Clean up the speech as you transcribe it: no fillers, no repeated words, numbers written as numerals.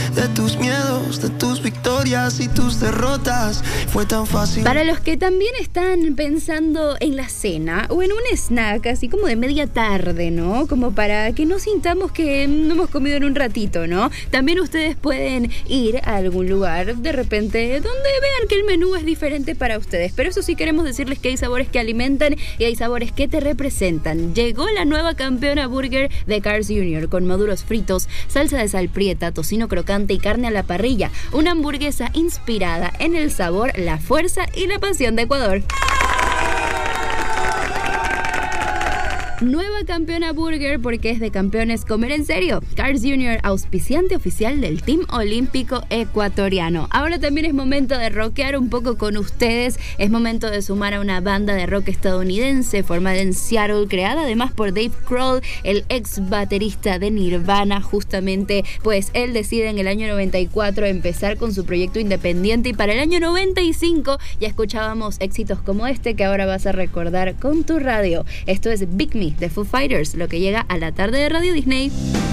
de tus miedos, de tus victorias y tus derrotas. Fue tan fácil. Para los que también están pensando en la cena o en un snack así como de media tarde, ¿no? Como para que no sintamos que no hemos comido en un ratito, ¿no? También ustedes pueden ir a algún lugar de repente donde vean que el menú es diferente para ustedes. Pero eso sí, queremos decirles que hay sabores que alimentan y hay sabores que te representan. Llegó la nueva campeona burger de Carl's Jr. con módulos fritos, salsa de sal prieta, tocino crocante y carne a la parrilla. Una hamburguesa inspirada en el sabor, la fuerza y la pasión de Ecuador. Nueva campeona burger porque es de campeones comer en serio. Carl's Jr., auspiciante oficial del Team Olímpico Ecuatoriano. Ahora también es momento de rockear un poco con ustedes. Es momento de sumar a una banda de rock estadounidense formada en Seattle, creada además por Dave Grohl, el ex baterista de Nirvana. Justamente, pues él decide en el año 94 empezar con su proyecto independiente y para el año 95 ya escuchábamos éxitos como este que ahora vas a recordar con tu radio. Esto es Big Me de Foo Fighters, lo que llega a la tarde de Radio Disney.